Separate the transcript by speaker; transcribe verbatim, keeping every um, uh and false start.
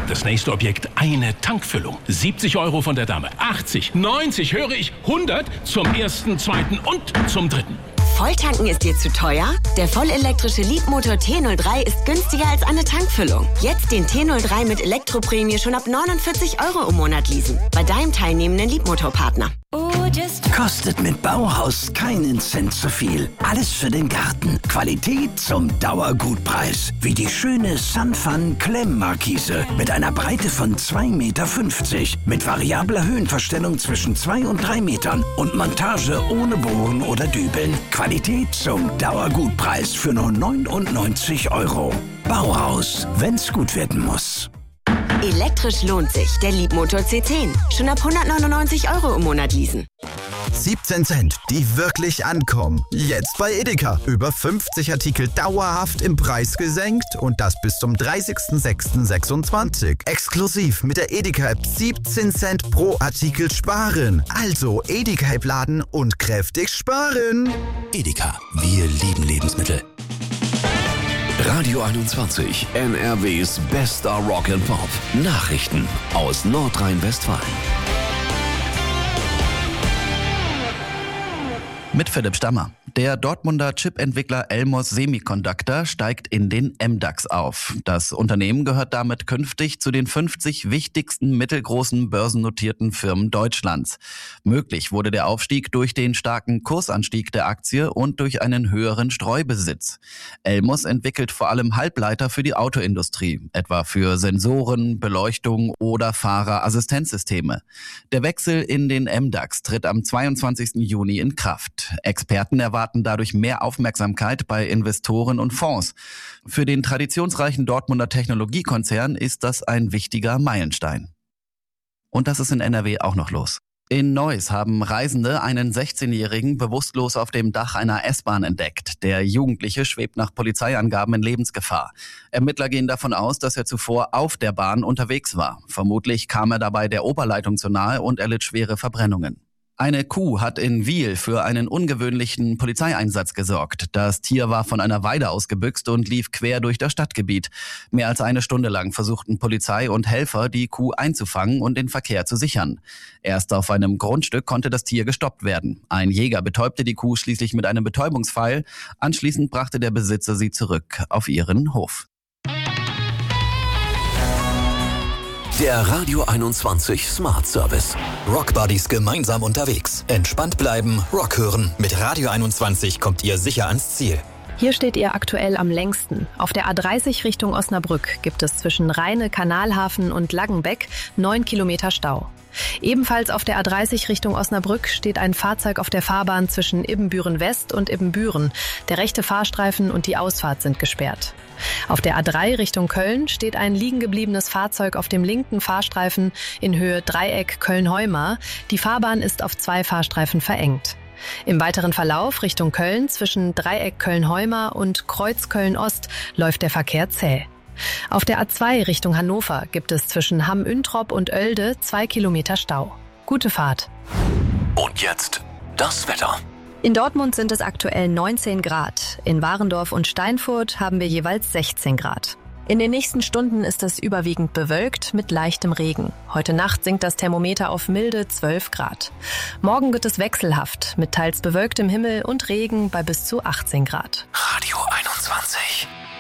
Speaker 1: Das nächste Objekt, eine Tankfüllung. siebzig Euro von der Dame. achtzig, neunzig, höre ich, hundert zum ersten, zweiten und zum dritten.
Speaker 2: Volltanken ist dir zu teuer? Der vollelektrische Leapmotor T null drei ist günstiger als eine Tankfüllung. Jetzt den T null drei mit Elektroprämie schon ab neunundvierzig Euro im Monat leasen. Bei deinem teilnehmenden Leapmotor-Partner.
Speaker 3: Kostet mit Bauhaus keinen Cent zu viel. Alles für den Garten. Qualität zum Dauergutpreis. Wie die schöne Sunfun Klemmmarkise mit einer Breite von zwei Meter fünfzig. Mit variabler Höhenverstellung zwischen zwei und drei Metern. Und Montage ohne Bohren oder Dübeln. Qualität zum Dauergutpreis für nur neunundneunzig Euro. Bauhaus, wenn's gut werden muss.
Speaker 2: Elektrisch lohnt sich. Der Leapmotor C zehn. Schon ab hundertneunundneunzig Euro im Monat leasen.
Speaker 4: siebzehn Cent, die wirklich ankommen. Jetzt bei Edeka. Über fünfzig Artikel dauerhaft im Preis gesenkt und das bis zum dreißigsten sechsten sechsundzwanzig. Exklusiv mit der Edeka-App siebzehn Cent pro Artikel sparen. Also Edeka-App laden und kräftig sparen.
Speaker 5: Edeka, wir lieben Lebensmittel. Radio einundzwanzig, N R Ws bester Rock and Pop. Nachrichten aus Nordrhein-Westfalen.
Speaker 6: Mit Philipp Stammer. Der Dortmunder Chip-Entwickler Elmos Semiconductor steigt in den M DAX auf. Das Unternehmen gehört damit künftig zu den fünfzig wichtigsten mittelgroßen börsennotierten Firmen Deutschlands. Möglich wurde der Aufstieg durch den starken Kursanstieg der Aktie und durch einen höheren Streubesitz. Elmos entwickelt vor allem Halbleiter für die Autoindustrie, etwa für Sensoren, Beleuchtung oder Fahrerassistenzsysteme. Der Wechsel in den M DAX tritt am zweiundzwanzigsten Juni in Kraft. Experten erwarten dadurch mehr Aufmerksamkeit bei Investoren und Fonds. Für den traditionsreichen Dortmunder Technologiekonzern ist das ein wichtiger Meilenstein. Und das ist in N R W auch noch los. In Neuss haben Reisende einen sechzehnjährigen bewusstlos auf dem Dach einer S-Bahn entdeckt. Der Jugendliche schwebt nach Polizeiangaben in Lebensgefahr. Ermittler gehen davon aus, dass er zuvor auf der Bahn unterwegs war. Vermutlich kam er dabei der Oberleitung zu nahe und erlitt schwere Verbrennungen. Eine Kuh hat in Wiel für einen ungewöhnlichen Polizeieinsatz gesorgt. Das Tier war von einer Weide ausgebüxt und lief quer durch das Stadtgebiet. Mehr als eine Stunde lang versuchten Polizei und Helfer, die Kuh einzufangen und den Verkehr zu sichern. Erst auf einem Grundstück konnte das Tier gestoppt werden. Ein Jäger betäubte die Kuh schließlich mit einem Betäubungspfeil. Anschließend brachte der Besitzer sie zurück auf ihren Hof.
Speaker 5: Der Radio einundzwanzig Smart Service.
Speaker 7: Rockbuddies gemeinsam unterwegs. Entspannt bleiben, Rock hören. Mit Radio einundzwanzig kommt ihr sicher ans Ziel.
Speaker 8: Hier steht ihr aktuell am längsten. Auf der A dreißig Richtung Osnabrück gibt es zwischen Rheine, Kanalhafen und Laggenbeck neun Kilometer Stau. Ebenfalls auf der A dreißig Richtung Osnabrück steht ein Fahrzeug auf der Fahrbahn zwischen Ibbenbüren West und Ibbenbüren. Der rechte Fahrstreifen und die Ausfahrt sind gesperrt. Auf der A drei Richtung Köln steht ein liegen gebliebenes Fahrzeug auf dem linken Fahrstreifen in Höhe Dreieck Köln-Heumar. Die Fahrbahn ist auf zwei Fahrstreifen verengt. Im weiteren Verlauf Richtung Köln zwischen Dreieck Köln-Heumar und Kreuz Köln-Ost läuft der Verkehr zäh. Auf der A zwei Richtung Hannover gibt es zwischen Hamm-Üntrop und Oelde zwei Kilometer Stau. Gute Fahrt.
Speaker 5: Und jetzt das Wetter.
Speaker 8: In Dortmund sind es aktuell neunzehn Grad. In Warendorf und Steinfurt haben wir jeweils sechzehn Grad. In den nächsten Stunden ist es überwiegend bewölkt mit leichtem Regen. Heute Nacht sinkt das Thermometer auf milde zwölf Grad. Morgen wird es wechselhaft mit teils bewölktem Himmel und Regen bei bis zu achtzehn Grad.
Speaker 5: Radio einundzwanzig.